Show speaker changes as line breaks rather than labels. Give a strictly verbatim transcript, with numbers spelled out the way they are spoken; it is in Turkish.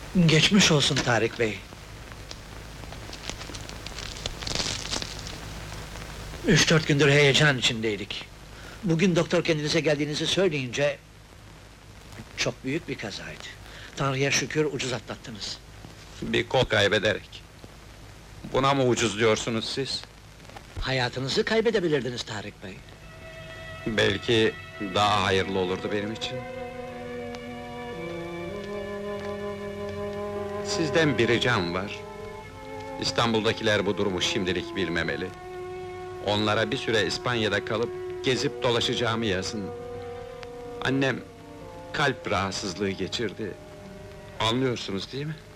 Geçmiş olsun Tarık Bey. Üç dört gündür heyecan içindeydik. Bugün doktor kendinize geldiğinizi söyleyince... ...çok büyük bir kazaydı. Tanrı'ya şükür ucuz atlattınız.
Bir kol kaybederek. Buna mı ucuz diyorsunuz siz?
Hayatınızı kaybedebilirdiniz Tarık Bey.
Belki daha hayırlı olurdu benim için. Sizden bir ricam var. İstanbul'dakiler bu durumu şimdilik bilmemeli. Onlara bir süre İspanya'da kalıp gezip dolaşacağımı yazın. Annem kalp rahatsızlığı geçirdi. Anlıyorsunuz değil mi?